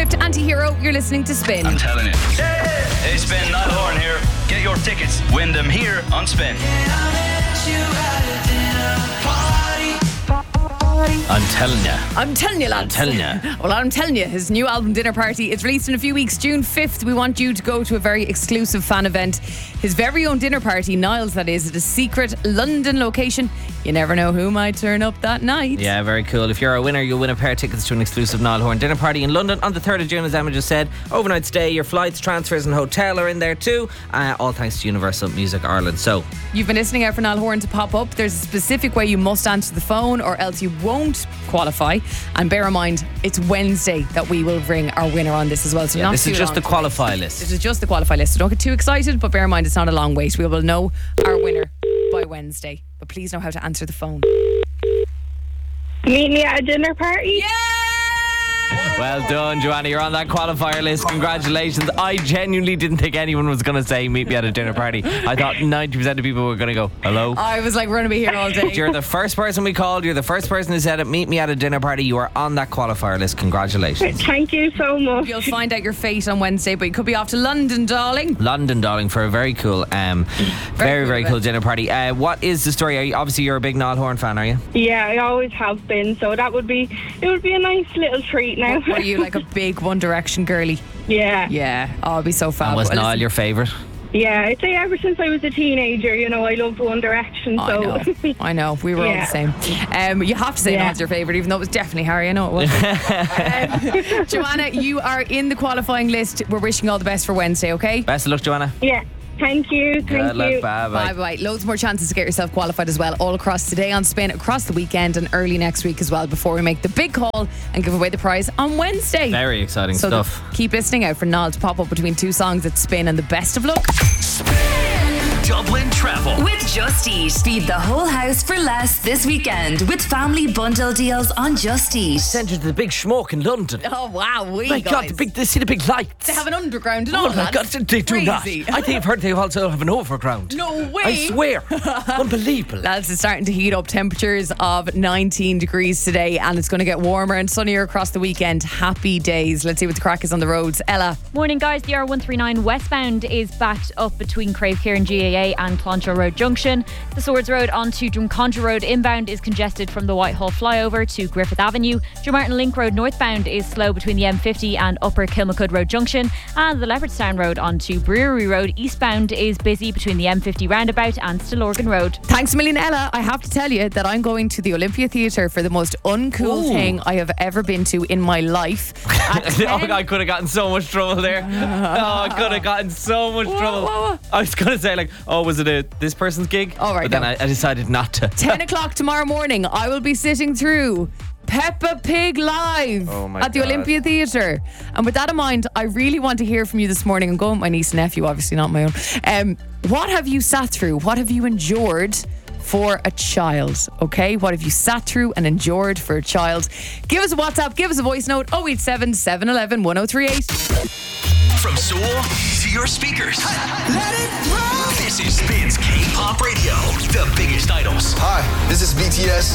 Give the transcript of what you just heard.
Swift, Anti-Hero. You're listening to Spin. I'm telling you. Hey, Spin, Niall Horan here. Get your tickets. Win them here on Spin. I'm telling you. I'm telling you, lads. I'm telling you. Well, I'm telling you, his new album, Dinner Party, is released in a few weeks, June 5th. We want you to go to a very exclusive fan event. His very own dinner party, Niall's that is, at a secret London location. You never know who might turn up that night. Yeah, very cool. If you're a winner, you'll win a pair of tickets to an exclusive Niall Horan dinner party in London on the 3rd of June, as Emma just said. Overnight stay, your flights, transfers and hotel are in there too. All thanks to Universal Music Ireland. So, you've been listening out for Niall Horan to pop up. There's a specific way you must answer the phone or else you won't qualify. And bear in mind, it's Wednesday that we will bring our winner on this as well. So yeah, not this is just the qualify list. This is just the qualify list. So don't get too excited, but bear in mind, it's not a long wait. We will know our winner by Wednesday. But please know how to answer the phone. Meet me at a dinner party? Yeah! Well done, Joanna. You're on that qualifier list. Congratulations. I genuinely didn't think anyone was going to say meet me at a dinner party. I thought 90% of people were going to go, hello. I was like, we're going to be here all day. You're the first person we called. You're the first person who said it. Meet me at a dinner party. You are on that qualifier list. Congratulations. Thank you so much. You'll find out your fate on Wednesday, but you could be off to London, darling. London, darling, for a very cool, very cool dinner party. What is the story? Obviously, you're a big Niall Horan fan, are you? Yeah, I always have been. So it would be a nice little treat now. Were you like a big One Direction girly? Yeah. Yeah. Oh, it'd be so fab. And was Well, Niall listen, your favourite? Yeah, I'd say ever since I was a teenager, I loved One Direction. So I know. We were all the same. You have to say Niall's your favourite, even though it was definitely Harry. I know it was. Joanna, you are in the qualifying list. We're wishing you all the best for Wednesday, okay? Best of luck, Joanna. Yeah. Thank you. Good luck. Bye. Bye. Loads more chances to get yourself qualified as well, all across today on Spin, across the weekend and early next week as well, before we make the big call and give away the prize on Wednesday. Very exciting stuff. Keep listening out for Niall to pop up between two songs at Spin, and the best of luck. Dublin Travel with Just Eat. Feed the whole house for less this weekend with family bundle deals on Just Eat. Send you to the big smoke in London. Oh wow, my God, they see the big lights. They have an underground and all that. Oh my God, they do not. I think I've heard they also have an overground. No way. I swear. Unbelievable. Lads, it's starting to heat up. Temperatures of 19 degrees today, and it's going to get warmer and sunnier across the weekend. Happy days. Let's see what the crack is on the roads. Ella. Morning, guys. The R139 westbound is backed up between Cravekieran GAA and Clonshaw Road Junction. The Swords Road onto Drumcondra Road inbound is congested from the Whitehall flyover to Griffith Avenue. Drummartin Link Road northbound is slow between the M50 and Upper Kilmacud Road Junction, and the Leopardstown Road onto Brewery Road eastbound is busy between the M50 roundabout and Stillorgan Road. Thanks a million, Ella. I have to tell you that I'm going to the Olympia Theatre for the most uncool thing I have ever been to in my life. I could have gotten so much trouble there. I could have gotten so much trouble. I was going to say was it this person's gig? All right, but then I decided not to. 10 o'clock tomorrow morning, I will be sitting through Peppa Pig live at the Olympia Theatre. And with that in mind, I really want to hear from you this morning. I'm going with my niece and nephew, obviously not my own. What have you sat through? What have you endured for a child? Okay, what have you sat through and endured for a child? Give us a WhatsApp, give us a voice note, 087 711 1038. From Seoul to your speakers. Let it roll. This is Spin's K-Pop Radio. The biggest idols. Hi, this is BTS.